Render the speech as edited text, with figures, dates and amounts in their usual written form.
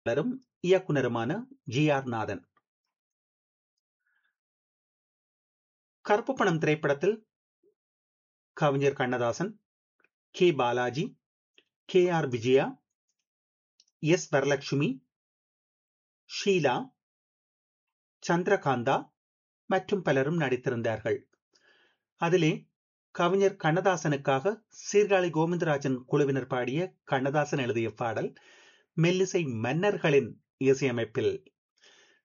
பலரும் இயக்குனருமான ஜி.ஆர். நாதன். கருப்பு பணம் திரைப்படத்தில் கவிஞர் Kannadasan, K. Balaji, KR. Vijaya, S. Varalakshmi, Sheila, Chandrakanta மற்றும் பலரும் நடித்திருந்தார்கள். அதிலே கவிஞர் கண்ணதாசனுக்காக சீர்காழி கோவிந்தராஜன் குழுவினர் பாடிய கண்ணதாசன் எழுதிய பாடல் மெல்லிசை மன்னர்களின் இசையமைப்பில்